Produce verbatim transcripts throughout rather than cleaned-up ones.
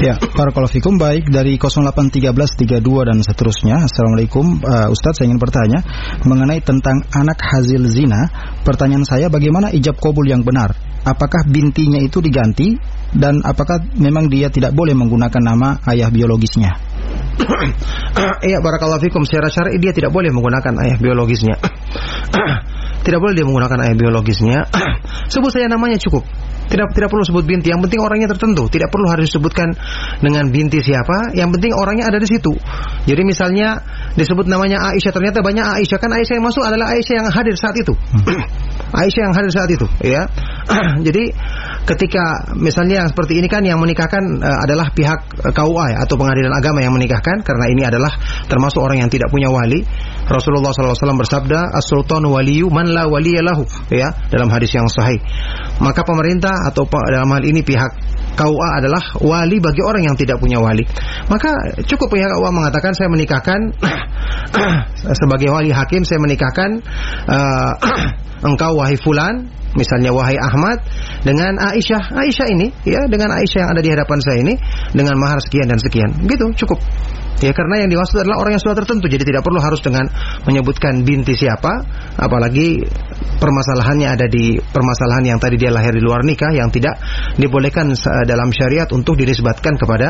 Ya, barakallahu fikum. Baik, dari nol delapan satu tiga tiga dua dan seterusnya. Assalamualaikum, uh, Ustadz, saya ingin bertanya mengenai tentang anak hasil zina. Pertanyaan saya, bagaimana ijab qabul yang benar? Apakah bintinya itu diganti dan apakah memang dia tidak boleh menggunakan nama ayah biologisnya? Iya, barakallahu fikum. Secara syar'i dia tidak boleh menggunakan ayah biologisnya. Tidak boleh dia menggunakan ayah biologisnya. Sebut saja namanya cukup. Tidak tidak perlu sebut binti. Yang penting orangnya tertentu. Tidak perlu harus disebutkan dengan binti siapa. Yang penting orangnya ada di situ. Jadi misalnya disebut namanya Aisyah, ternyata banyak Aisyah. Kan Aisyah yang masuk adalah Aisyah yang hadir saat itu. Aisyah yang hadir saat itu, ya. Jadi ketika misalnya yang seperti ini kan yang menikahkan uh, adalah pihak uh, K U A ya, atau pengadilan agama yang menikahkan, karena ini adalah termasuk orang yang tidak punya wali. Rasulullah sallallahu alaihi wasallam bersabda, as-sultanu waliyu man la waliyalahu, ya, dalam hadis yang sahih. Maka pemerintah atau dalam hal ini pihak K U A adalah wali bagi orang yang tidak punya wali. Maka cukup pihak K U A mengatakan, saya menikahkan sebagai wali hakim, saya menikahkan uh, engkau wahai fulan, misalnya wahai Ahmad, dengan Aisyah. Aisyah ini, ya, dengan Aisyah yang ada di hadapan saya ini, dengan mahar sekian dan sekian. Gitu, cukup. Ya, karena yang dimaksud adalah orang yang sudah tertentu. Jadi tidak perlu harus dengan menyebutkan binti siapa. Apalagi permasalahannya ada di permasalahan yang tadi dia lahir di luar nikah, yang tidak dibolehkan dalam syariat untuk dinisbatkan kepada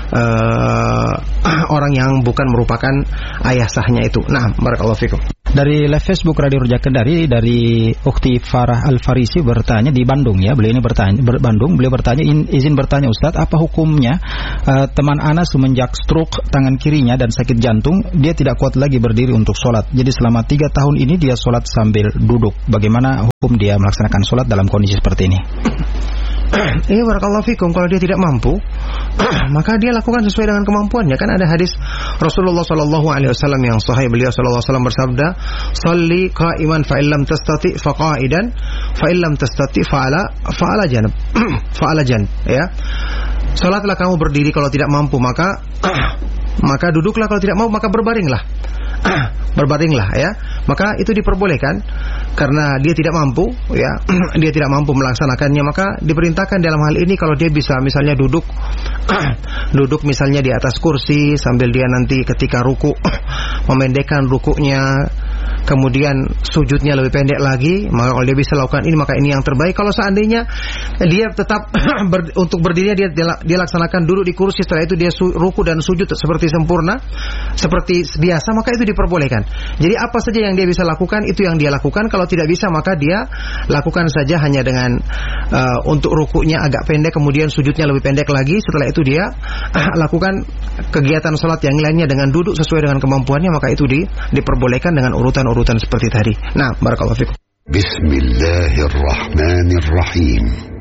uh, orang yang bukan merupakan ayah sahnya itu. Nah, barakallahu fikum. Dari live Facebook Radio Roja Kendari, dari Ukhti Farah Al-Farisi bertanya di Bandung, ya. Beliau ini bertanya ber, Bandung, beliau bertanya in, izin bertanya, Ustadz, apa hukumnya uh, teman ana semenjak stroke tangan kirinya dan sakit jantung, dia tidak kuat lagi berdiri untuk sholat. Jadi selama tiga tahun ini dia sholat sambil duduk. Bagaimana hukum dia melaksanakan sholat dalam kondisi seperti ini? Ini barakallahu fikum, kalau dia tidak mampu maka dia lakukan sesuai dengan kemampuannya. Kan ada hadis Rasulullah sallallahu alaihi wasallam yang sahih, beliau sallallahu alaihi wasallam bersabda, "Shalli qa'iman fa illam tastati fa qa'idan fa illam tastati fa ala fa ala janab." Fa ala janab, ya. Salatlah kamu berdiri kalau tidak mampu, maka maka duduklah, kalau tidak mampu maka berbaringlah. Berbaringlah, ya. Maka itu diperbolehkan karena dia tidak mampu, ya. Dia tidak mampu melaksanakannya, maka diperintahkan dalam hal ini kalau dia bisa misalnya duduk duduk misalnya di atas kursi sambil dia nanti ketika ruku memendekkan rukuknya, kemudian sujudnya lebih pendek lagi, maka kalau dia bisa lakukan ini, maka ini yang terbaik. Kalau seandainya dia tetap ber, untuk berdiri dia dia laksanakan duduk di kursi, setelah itu dia su, ruku dan sujud seperti sempurna, seperti biasa, maka itu diperbolehkan. Jadi apa saja yang dia bisa lakukan itu yang dia lakukan. Kalau tidak bisa maka dia lakukan saja hanya dengan uh, untuk rukuknya agak pendek, kemudian sujudnya lebih pendek lagi. Setelah itu dia uh, lakukan kegiatan salat yang lainnya dengan duduk sesuai dengan kemampuannya, maka itu di, diperbolehkan dengan urutan-urutan seperti tadi. Nah, barakallahu fikum. Bismillahirrahmanirrahim.